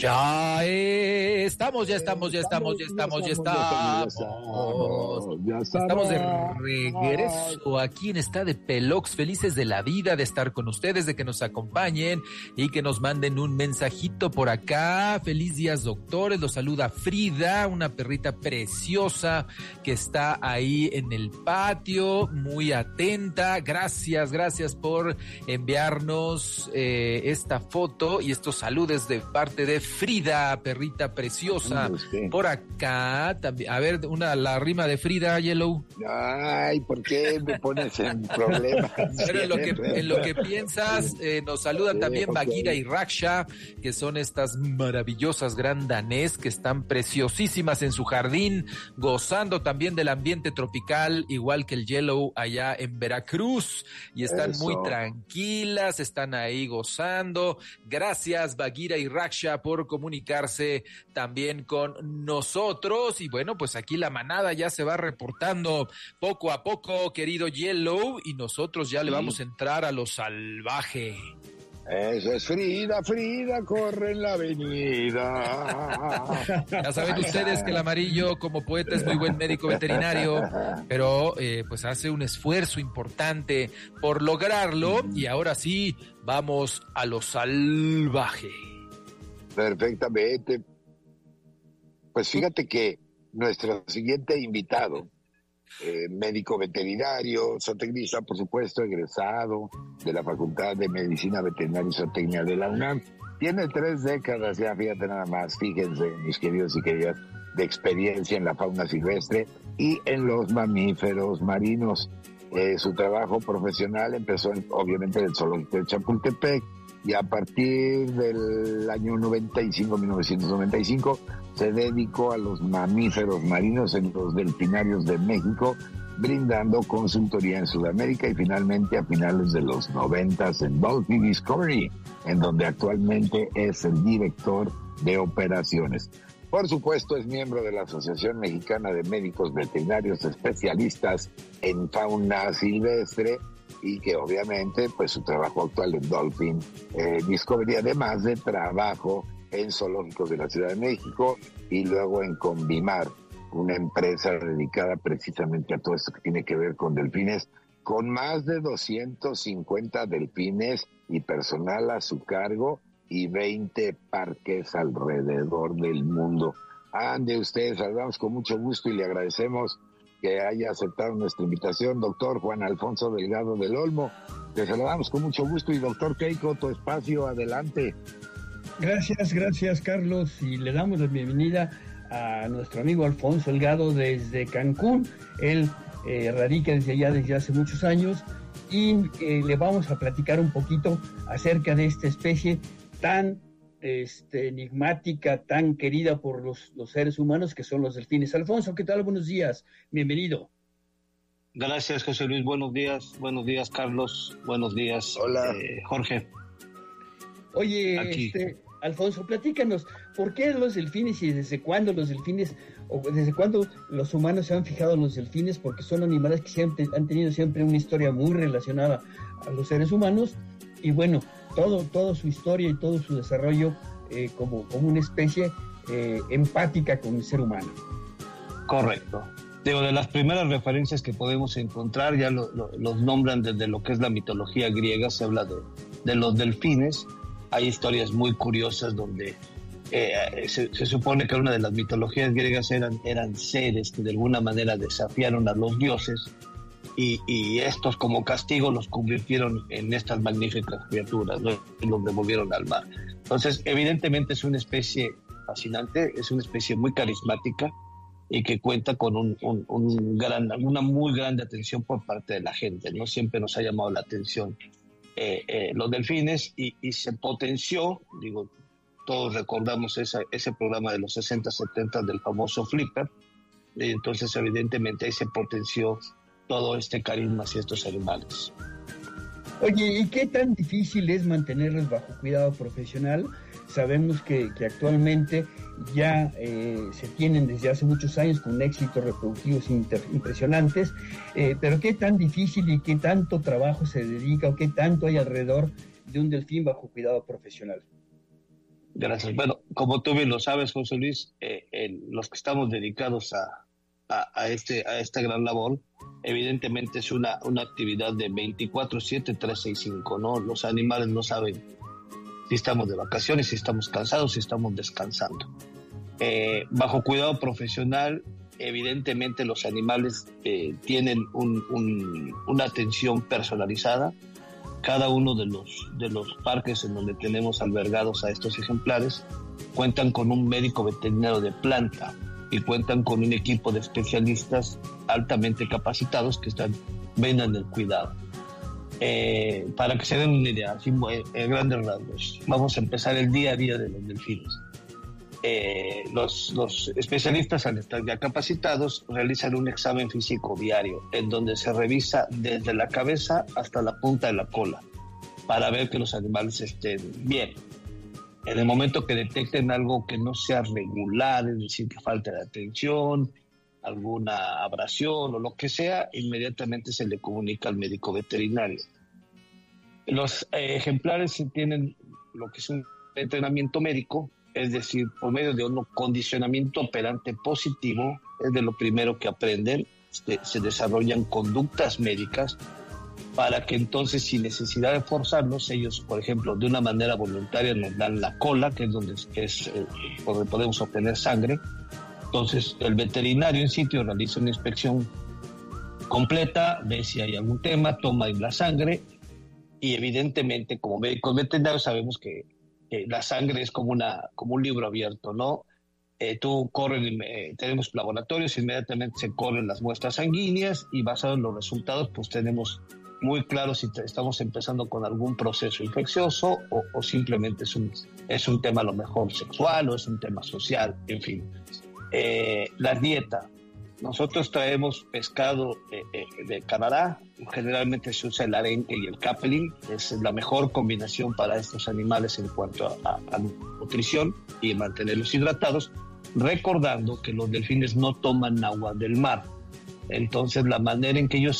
Ya estamos. Estamos de regreso aquí en Está de Pelox, felices de la vida de estar con ustedes, de que nos acompañen y que nos manden un mensajito por acá. Feliz días, doctores. Los saluda Frida, una perrita preciosa que está ahí en el patio, muy atenta. Gracias por enviarnos esta foto y estos saludos de parte de Frida, perrita preciosa. Por acá también, a ver, la rima de Frida, Yellow. Ay, ¿por qué me pones en problemas? Pero en lo que piensas, nos saludan también Bagheera y Raksha, que son estas maravillosas gran danés que están preciosísimas en su jardín, gozando también del ambiente tropical, igual que el Yellow allá en Veracruz, y están muy tranquilas, están ahí gozando. Gracias, Bagheera y Raksha, por comunicarse también con nosotros. Y bueno, pues aquí la manada ya se va reportando poco a poco, querido Yellow, y nosotros ya le vamos a entrar a lo salvaje. Eso es Frida, corre en la avenida. Ya saben ustedes que el Amarillo como poeta es muy buen médico veterinario, pero pues hace un esfuerzo importante por lograrlo, y ahora sí, vamos a lo salvaje. Perfectamente. Pues fíjate que nuestro siguiente invitado, médico veterinario, zootecnista, por supuesto, egresado de la Facultad de Medicina Veterinaria y Zootecnia de la UNAM, tiene 3 décadas ya, fíjate nada más, fíjense, mis queridos y queridas, de experiencia en la fauna silvestre y en los mamíferos marinos. Su trabajo profesional empezó obviamente en el zoológico de Chapultepec, y a partir del año 1995, se dedicó a los mamíferos marinos en los delfinarios de México, brindando consultoría en Sudamérica, y finalmente a finales de los 90 en Dolphin Discovery, en donde actualmente es el director de operaciones. Por supuesto, es miembro de la Asociación Mexicana de Médicos Veterinarios Especialistas en Fauna Silvestre, y que obviamente pues su trabajo actual en Dolphin Discovery, además de trabajo en zoológicos de la Ciudad de México y luego en Convimar, una empresa dedicada precisamente a todo esto que tiene que ver con delfines, con más de 250 delfines y personal a su cargo y 20 parques alrededor del mundo. Ande ustedes, saludamos con mucho gusto y le agradecemos que haya aceptado nuestra invitación, doctor Juan Alfonso Delgado del Olmo. Te saludamos con mucho gusto, y doctor Keiko, tu espacio, adelante. Gracias, Carlos, y le damos la bienvenida a nuestro amigo Alfonso Delgado desde Cancún. Él radica desde hace muchos años, y le vamos a platicar un poquito acerca de esta especie tan enigmática, tan querida por los seres humanos, que son los delfines. Alfonso, ¿qué tal? Buenos días, bienvenido. Gracias, José Luis, buenos días, Carlos, buenos días. Hola. Jorge. Oye, Alfonso, platícanos, ¿por qué los delfines y desde cuándo los delfines, o desde cuándo los humanos se han fijado en los delfines? Porque son animales que siempre han tenido una historia muy relacionada a los seres humanos, y bueno, todo su historia y todo su desarrollo como una especie empática con el ser humano. Correcto. De las primeras referencias que podemos encontrar, ya los nombran desde lo que es la mitología griega, se habla de los delfines. Hay historias muy curiosas donde se supone que una de las mitologías griegas eran seres que de alguna manera desafiaron a los dioses, y estos como castigo los convirtieron en estas magníficas criaturas, ¿no? Y los devolvieron al mar. Entonces, evidentemente es una especie fascinante, es una especie muy carismática y que cuenta con una muy grande atención por parte de la gente, ¿no? Siempre nos ha llamado la atención los delfines, y se potenció, todos recordamos ese programa de los 60, 70 del famoso Flipper, y entonces evidentemente ahí se potenció todo este carisma hacia estos animales. Oye, ¿y qué tan difícil es mantenerlos bajo cuidado profesional? Sabemos que actualmente ya se tienen desde hace muchos años con éxitos reproductivos impresionantes, pero ¿qué tan difícil y qué tanto trabajo se dedica o qué tanto hay alrededor de un delfín bajo cuidado profesional? Gracias. Bueno, como tú bien lo sabes, José Luis, los que estamos dedicados a esta gran labor, evidentemente es una actividad de 24/7, 365, ¿no? Los animales no saben si estamos de vacaciones, si estamos cansados, si estamos descansando. Bajo cuidado profesional, evidentemente los animales tienen una atención personalizada. Cada uno de los parques en donde tenemos albergados a estos ejemplares cuentan con un médico veterinario de planta y cuentan con un equipo de especialistas altamente capacitados que vendan el cuidado. Para que se den una idea, así, en grandes rasgos, vamos a empezar el día a día de los delfines. Los especialistas, al estar ya capacitados, realizan un examen físico diario en donde se revisa desde la cabeza hasta la punta de la cola para ver que los animales estén bien. En el momento que detecten algo que no sea regular, es decir, que falte de atención, alguna abrasión o lo que sea, inmediatamente se le comunica al médico veterinario. Los ejemplares tienen lo que es un entrenamiento médico, es decir, por medio de un condicionamiento operante positivo, es de lo primero que aprenden, se desarrollan conductas médicas para que entonces, sin necesidad de forzarlos, ellos, por ejemplo, de una manera voluntaria nos dan la cola, que es donde podemos obtener sangre. Entonces, el veterinario en sitio realiza una inspección completa, ve si hay algún tema, toma la sangre y evidentemente, como médicos veterinarios, sabemos que la sangre es como un libro abierto, ¿no? Tenemos laboratorios, inmediatamente se corren las muestras sanguíneas y basado en los resultados, pues tenemos muy claro si estamos empezando con algún proceso infeccioso o simplemente es un tema a lo mejor sexual o es un tema social, en fin. La dieta. Nosotros traemos pescado de Canadá, generalmente se usa el arenque y el capelin, es la mejor combinación para estos animales en cuanto a nutrición y mantenerlos hidratados, recordando que los delfines no toman agua del mar. Entonces la manera en que ellos